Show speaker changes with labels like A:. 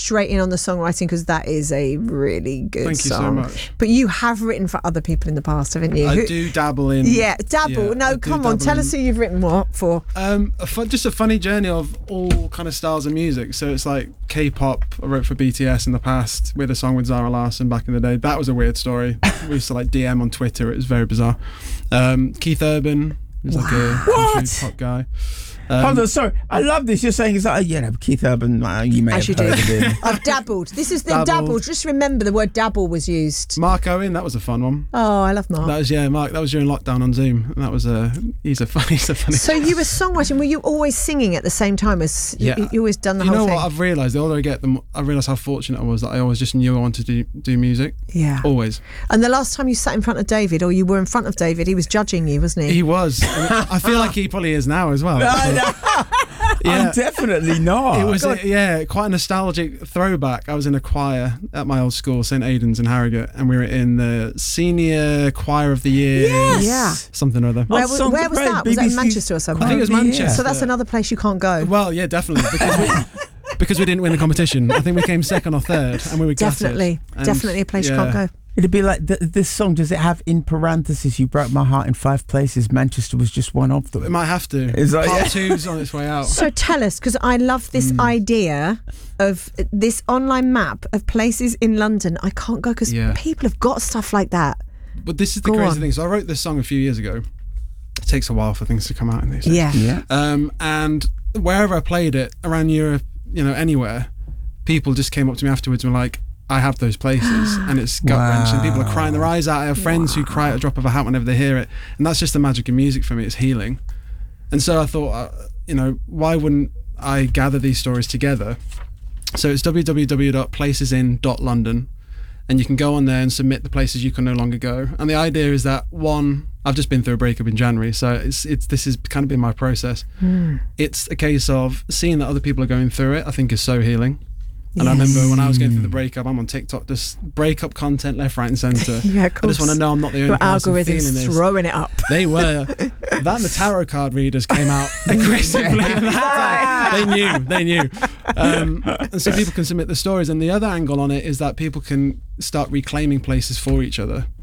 A: straight in on the songwriting because that is a really good song.
B: Thank you so much.
A: But you have written for other people in the past, haven't you?
B: I do dabble in.
A: Yeah, dabble.
B: Yeah,
A: no, come on, tell us who you've written what for.
B: Just a funny journey of all kind of styles of music. So it's like K-pop. I wrote for BTS in the past with a song with Zara Larsson back in the day. That was a weird story. We used to like DM on Twitter. It was very bizarre. Keith Urban is like a country pop guy.
C: Hold on, sorry. I love this. You're saying it's like, Keith Urban, you may have heard of him.
A: I've dabbled. This is the dabble. Just remember the word dabble was used.
B: Mark Owen, that was a fun one.
A: Oh, I love Mark.
B: That was Mark. That was during lockdown on Zoom. And that was he's a funny.
A: So you were songwriting. Were you always singing at the same time as you always done the whole thing?
B: You know what I've realised? The older I get, I realise how fortunate I was that I always just knew I wanted to do music.
A: Yeah,
B: always.
A: And the last time you sat in front of David, or you were in front of David, he was judging you, wasn't he?
B: He was. I feel like he probably is now as well.
C: I'm definitely not.
B: It was quite a nostalgic throwback. I was in a choir at my old school, St Aidan's in Harrogate, and we were in the senior choir of the year.
A: Yes. Yeah.
B: Something or other.
A: Where was that? Was that in Manchester or something?
B: I think it was Manchester.
A: So that's another place you can't go.
B: Well, yeah, definitely. Because we didn't win the competition. I think we came second or third, and we were
A: definitely a place you can't go.
C: It'd be like this song. Does it have in parentheses? You broke my heart in 5 places. Manchester was just one of them.
B: It might have to.
C: It's like,
B: Part 2's on its way out.
A: So tell us, because I love this idea of this online map of places in London I can't go because people have got stuff like that.
B: But this is the crazy thing. So I wrote this song a few years ago. It takes a while for things to come out in these days.
A: Yeah.
B: And wherever I played it around Europe, anywhere, people just came up to me afterwards and were like, I have those places, and it's gut-wrenching. People are crying their eyes out. I have friends who cry at a drop of a hat whenever they hear it, and that's just the magic of music for me. It's healing. And so I thought, why wouldn't I gather these stories together? So it's www.placesin.london, and you can go on there and submit the places you can no longer go. And the idea is that, one, I've just been through a breakup in January, so this has kind of been my process. It's a case of seeing that other people are going through it, I think is so healing. And I remember when I was going through the breakup, I'm on TikTok, just breakup content left, right and centre.
A: Yeah, of course.
B: I just want to know I'm not the only person feeling this.
A: Your algorithm's throwing it up.
B: They were. That and the tarot card readers came out aggressively. They knew. And so people can submit the stories. And the other angle on it is that people can start reclaiming places for each other.